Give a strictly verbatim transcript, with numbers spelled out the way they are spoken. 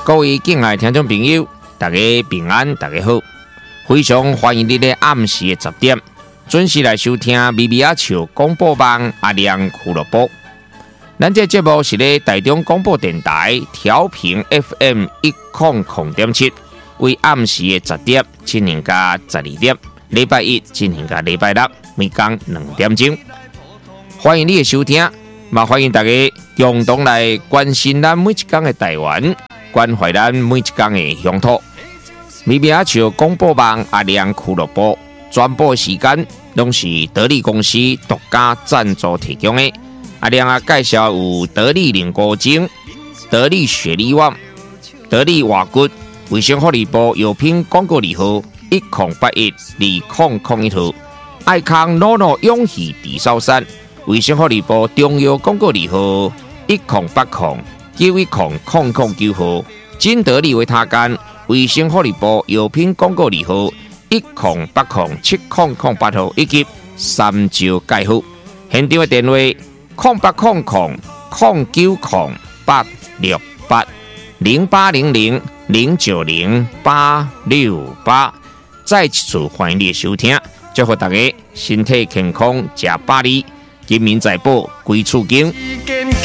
各位敬爱听众朋友，大家平安，大家好，非常欢迎你在暗时的十点准时来收听咪咪仔笑广播网阿亮俱乐部。咱这节目是咧台中广播电台调频 F M 一零零点七，为暗时的十点进行到十二点，礼拜一进行到礼拜六，每天两点钟。欢迎你的收听，也欢迎大家共同来关心咱每一天的台湾，关怀咱每一天的乡土。咪咪仔笑广播网阿亮俱乐部转播时间，拢是得力公司独家赞助提供的。阿亮啊，介绍有得力凝固精、得力雪力旺、得力瓦骨、卫生福利部药品广告字号一零八一二零零一号，爱康诺诺永续地sau山，卫生福利部中药广告字号一零八零九一零零零九号，金得力维他干，卫生福利部药品广告字号一零八零七零零八号，以及三招介护。现场的电话。空八空空空九空八六八零八零零零九零八六八，再次欢迎你的收听，祝福大家身体健康，吃百里，金民财宝，归厝经。